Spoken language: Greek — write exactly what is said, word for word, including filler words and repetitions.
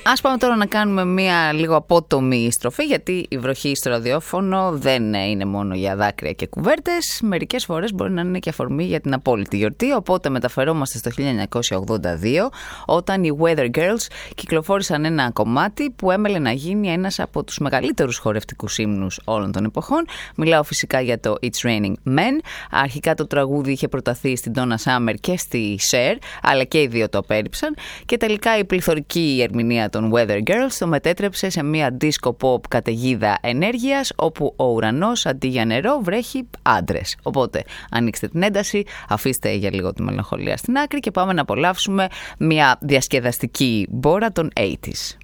Ας πάμε τώρα να κάνουμε μία λίγο απότομη στροφή, γιατί η βροχή στο ραδιόφωνο δεν είναι μόνο για δάκρυα και κουβέρτες. Μερικές φορές μπορεί να είναι και αφορμή για την απόλυτη γιορτή. Οπότε μεταφερόμαστε στο χίλια εννιακόσια ογδόντα δύο, όταν οι Weather Girls κυκλοφόρησαν ένα κομμάτι που έμελε να γίνει ένας από τους μεγαλύτερους χορευτικούς ύμνους όλων των εποχών. Μιλάω φυσικά για το It's Raining Men. Αρχικά το τραγούδι είχε προταθεί στην Donna Summer και στη Cher, αλλά και οι δύο το απέρριψαν. Και τελικά η πληθωρική ερμηνεία των Weather Girls το μετέτρεψε σε μια disco pop καταιγίδα ενέργειας, όπου ο ουρανός αντί για νερό βρέχει άντρες. Οπότε ανοίξτε την ένταση, αφήστε για λίγο τη μελαγχολία στην άκρη και πάμε να απολαύσουμε μια διασκεδαστική μπόρα των ογδόντα.